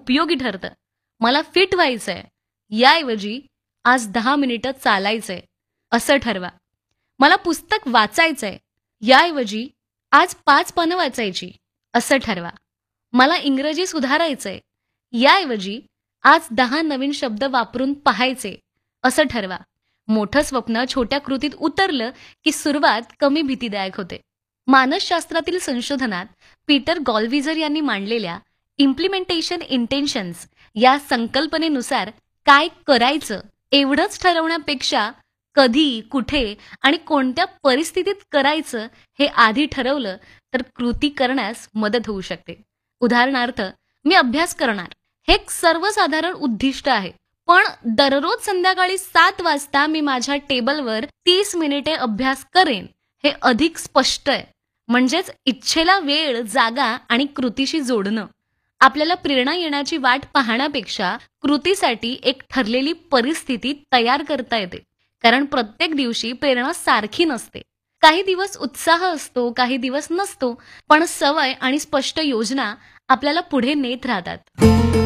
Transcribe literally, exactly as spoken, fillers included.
उपयोगी ठरतं. मला फिट व्हायचंय याऐवजी आज दहा मिनिटं चालायचंय असं ठरवा. मला पुस्तक वाचायचंय याऐवजी आज पाच पानं वाचायची असं ठरवा. मला इंग्रजी सुधारायचंय याऐवजी आज दहा नवीन शब्द वापरून पाहायचे असं ठरवा. मोठं स्वप्न छोट्या कृतीत उतरलं की सुरुवात कमी भीतीदायक होते. मानसशास्त्रातील संशोधनात पीटर गॉलविजर यांनी मांडलेल्या इम्प्लिमेंटेशन इंटेन्शन्स या संकल्पनेनुसार काय करायचं एवढंच ठरवण्यापेक्षा कधी, कुठे आणि कोणत्या परिस्थितीत करायचं हे आधी ठरवलं तर कृती करण्यास मदत होऊ शकते. उदाहरणार्थ, मी अभ्यास करणार हे एक सर्वसाधारण उद्दिष्ट आहे, पण दररोज संध्याकाळी सात वाजता मी माझ्या टेबलवर तीस मिनिटे अभ्यास करेन हे अधिक स्पष्ट आहे. म्हणजेच इच्छेला वेळ, जागा आणि कृतीशी जोडणं. आपल्याला प्रेरणा येण्याची वाट पाहण्यापेक्षा कृतीसाठी एक ठरलेली परिस्थिती तयार करता येते. कारण प्रत्येक दिवशी प्रेरणा सारखी नसते. काही दिवस उत्साह असतो, काही दिवस नसतो, पण सवय आणि स्पष्ट योजना आपल्याला पुढे नेत राहतात.